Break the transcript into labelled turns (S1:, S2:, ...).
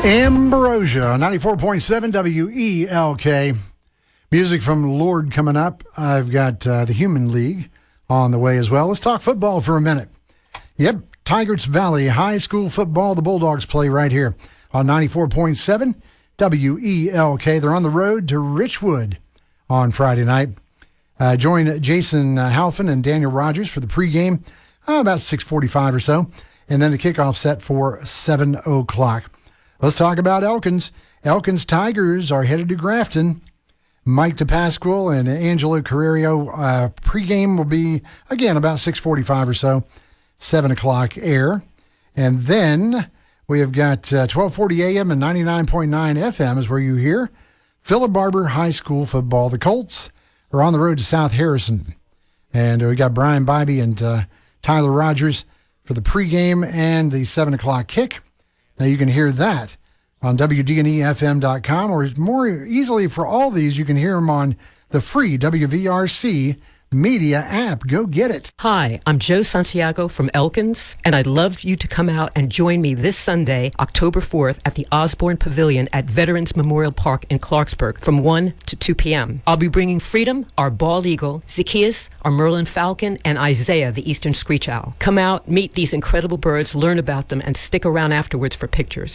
S1: Ambrosia, 94.7 WELK. Music from Lord coming up. I've got the Human League on the way as well. Let's talk football for a minute. Yep, Tigers Valley High School football. The Bulldogs play right here on 94.7 WELK. They're on the road to Richwood on Friday night. Join Jason Halfin and Daniel Rogers for the pregame, about 6:45 or so, and then the kickoff set for 7 o'clock. Let's talk about Elkins. Elkins Tigers are headed to Grafton. Mike DePasquale and Angelo Carrerio. Pregame will be, again, about 6:45 or so, 7 o'clock air. And then we have got 1240 AM and 99.9 FM is where you hear Philip Barber High School football. The Colts are on the road to South Harrison. And we got Brian Bybee and Tyler Rogers for the pregame and the 7 o'clock kick. Now you can hear that on WDNEFM.com, or more easily for all these, you can hear them on the free WVRC Media app. Go get it.
S2: Hi, I'm Joe Santiago from Elkins, and I'd love you to come out and join me this Sunday, October 4th, at the Osborne Pavilion at Veterans Memorial Park in Clarksburg from 1 to 2 p.m. I'll be bringing Freedom, our bald eagle, Zacchaeus, our Merlin falcon, and Isaiah, the eastern screech owl. Come out, meet these incredible birds, learn about them, and stick around afterwards for pictures.